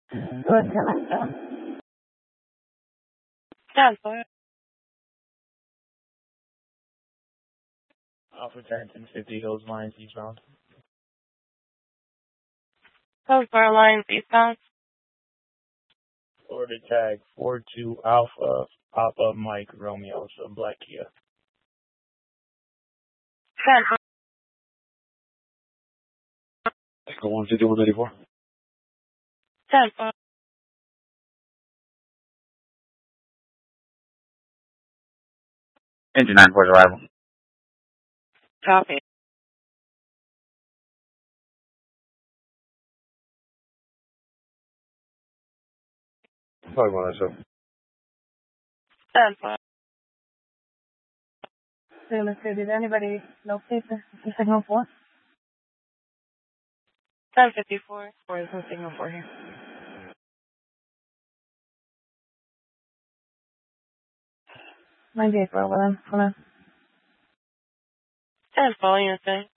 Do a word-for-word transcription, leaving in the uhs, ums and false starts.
Good, Samantha. ten four. Alpha Tarleton fifty Hills Lines eastbound. Code four lines eastbound. Florida tag four two Alpha Papa Mike Romeo, so Black Kia. ten four. Echo one fifty-one ninety-four. ten four. Engine nine four's arrival. Copy. Sorry about that, sir. ten four. Signal two, did anybody locate the, the signal four? ten fifty-four. Or is there signal four here? ninety-eight, Bravo then, for now. ten following your thing.